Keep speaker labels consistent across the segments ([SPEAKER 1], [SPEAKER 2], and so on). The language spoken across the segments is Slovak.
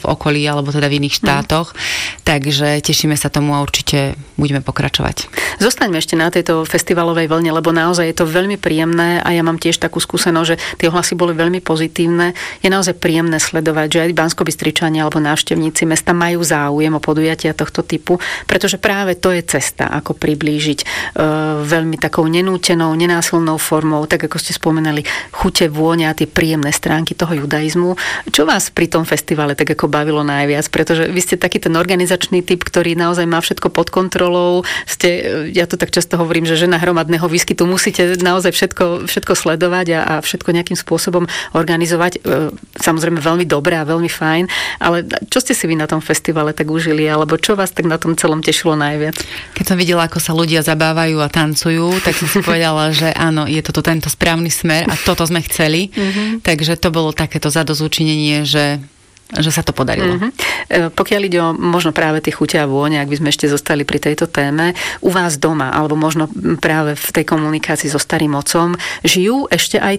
[SPEAKER 1] v okolí alebo teda v iných štátoch. Takže tešíme sa tomu a určite budeme pokračovať.
[SPEAKER 2] Zostaňme ešte na tejto festivalovej vlne, lebo naozaj je to veľmi príjemné a ja mám tiež takú skúsenosť, že tie ohlasy boli veľmi pozitívne. Je naozaj príjemné sledovať, že aj Banskobystričania alebo návštevníci mesta majú záujem o podujatia tohto typu, pretože práve to je cesta, ako priblížiť veľmi takou nenútenou, nenásilnou formou, tak ako ste spomenali, chute, vôňa a tie príjemné stránky toho judaizmu. Čo vás pri tom festivale tak ako bavilo najviac? Pretože vy ste taký ten organizačný typ, ktorý naozaj má všetko pod kontrolou. Ja tu tak často hovorím, že žena hromadného výskytu, musíte naozaj všetko sledovať a všetko nejakým spôsobom organizovať. Samozrejme veľmi dobré a veľmi fajn, ale čo ste si vy na tom festivale tak užili, alebo čo vás tak na tom celom tešilo najviac?
[SPEAKER 1] Keď som videla, ako sa ľudia zabávajú a tancujú, tak som si povedala, že áno, je toto tento správny smer a toto sme chceli. Takže to bolo takéto zadosťučinenie, že sa to podarilo.
[SPEAKER 2] Pokiaľ ide o možno práve tie chute a vône, ak by sme ešte zostali pri tejto téme, u vás doma, alebo možno práve v tej komunikácii so starým otcom, žijú ešte aj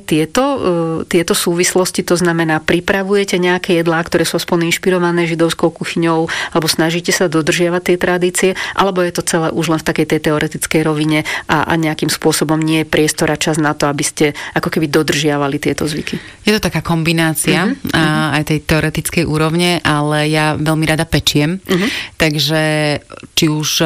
[SPEAKER 2] tieto súvislosti, to znamená, pripravujete nejaké jedlá, ktoré sú aspoň inšpirované židovskou kuchyňou, alebo snažíte sa dodržiavať tie tradície, alebo je to celé už len v takej tej teoretickej rovine a nejakým spôsobom nie je priestor a čas na to, aby ste ako keby dodržiavali tieto zvyky?
[SPEAKER 1] Je to taká kombinácia aj tej teoretickej úrovne, ale ja veľmi rada pečiem. Takže či už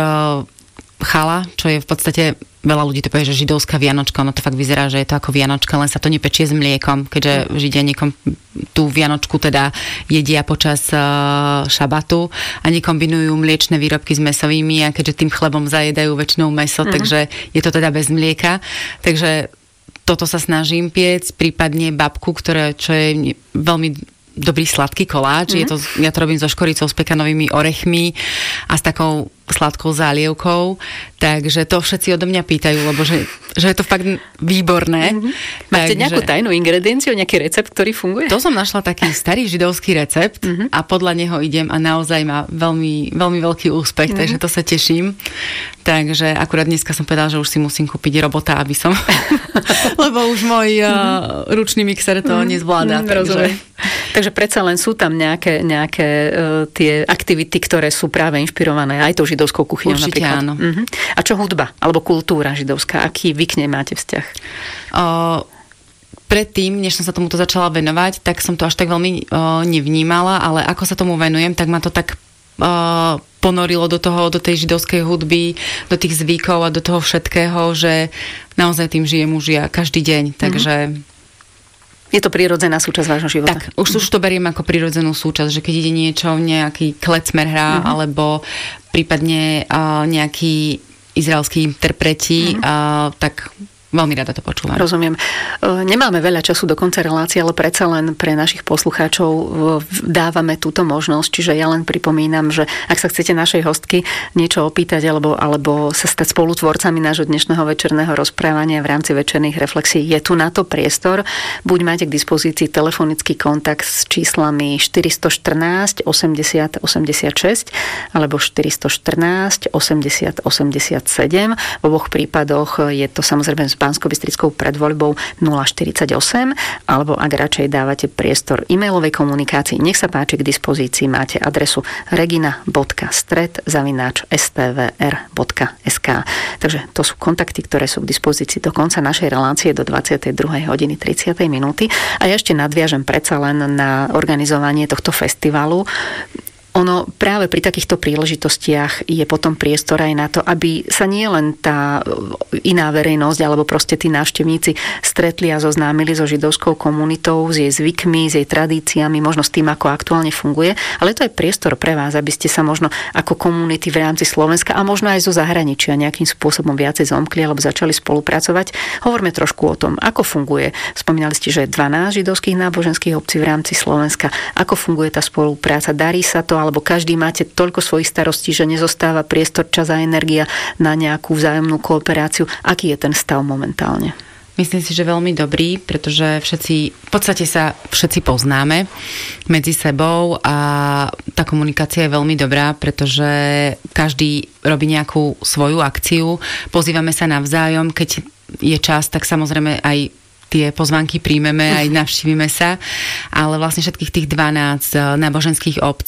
[SPEAKER 1] chala, čo je v podstate, veľa ľudí to povie, že židovská vianočka, ono to fakt vyzerá, že je to ako vianočka, len sa to nepečie s mliekom, keďže Židia niekom tú vianočku teda jedia počas šabatu a nekombinujú mliečne výrobky s mäsovými a keďže tým chlebom zajedajú väčšinou mäso, takže je to teda bez mlieka. Takže toto sa snažím piec, prípadne babku, čo je veľmi dobrý sladký koláč. Ja to robím so škoricou, s pekanovými orechmi a s takou sladkou zálievkou. Takže to všetci odo mňa pýtajú, lebo že je to fakt výborné.
[SPEAKER 2] Máte nejakú tajnú ingredienciu, nejaký recept, ktorý funguje?
[SPEAKER 1] To som našla taký starý židovský recept a podľa neho idem a naozaj má veľmi, veľmi veľký úspech, takže to sa teším. Takže akurát dneska som povedala, že už si musím kúpiť robota, aby som lebo už môj ručný mixer to nezvláda. Takže predsa len sú tam nejaké tie aktivity, ktoré sú práve inšpirované aj tou židovskou kuchyňou. Určite
[SPEAKER 2] napríklad.
[SPEAKER 1] Áno.
[SPEAKER 2] A čo hudba? Alebo kultúra židovská? Aký vy k nej máte vzťah?
[SPEAKER 1] Predtým, než som sa tomuto začala venovať, tak som to až tak veľmi nevnímala, ale ako sa tomu venujem, tak ma to tak ponorilo do tej židovskej hudby, do tých zvykov a do toho všetkého, že naozaj tým žijem už ja každý deň, takže
[SPEAKER 2] je to prirodzená súčasť vášho života?
[SPEAKER 1] Tak, už to beriem ako prirodzenú súčasť, že keď ide niečo, nejaký klecmer hrá, alebo prípadne nejakí izraelskí interpreti, tak veľmi rada to počúvam.
[SPEAKER 2] Rozumiem. Nemáme veľa času do konca relácie, ale predsa len pre našich poslucháčov dávame túto možnosť, čiže ja len pripomínam, že ak sa chcete našej hostky niečo opýtať alebo sa stať spolutvorcami nášho dnešného večerného rozprávania v rámci večerných reflexí, je tu na to priestor. Buď máte k dispozícii telefonický kontakt s číslami 414 80 86 alebo 414 80 87. V oboch prípadoch je to samozrejme s banskobystrickou predvoľbou 048, alebo ak radšej dávate priestor e-mailovej komunikácii, nech sa páči, k dispozícii máte adresu regina.stret@stvr.sk. Takže to sú kontakty, ktoré sú k dispozícii do konca našej relácie do 22:30. A ja ešte nadviažem predsa len na organizovanie tohto festivalu. Ono práve pri takýchto príležitostiach je potom priestor aj na to, aby sa nie len tá iná verejnosť alebo proste tí návštevníci stretli a zoznámili so židovskou komunitou, s jej zvykmi, s jej tradíciami, možno s tým, ako aktuálne funguje, ale to je priestor pre vás, aby ste sa možno ako komunity v rámci Slovenska a možno aj zo zahraničia nejakým spôsobom viacej zomkli alebo začali spolupracovať. Hovorme trošku o tom, ako funguje. Spomínali ste, že 12 židovských náboženských obcí v rámci Slovenska. Ako funguje tá spolupráca? Darí sa to, alebo každý máte toľko svojich starostí, že nezostáva priestor, čas a energia na nejakú vzájomnú kooperáciu? Aký je ten stav momentálne?
[SPEAKER 1] Myslím si, že veľmi dobrý, pretože v podstate sa všetci poznáme medzi sebou a tá komunikácia je veľmi dobrá, pretože každý robí nejakú svoju akciu, pozývame sa navzájom, keď je čas, tak samozrejme aj tie pozvánky príjmeme, aj navštívime sa, ale vlastne všetkých tých 12 náboženských obcí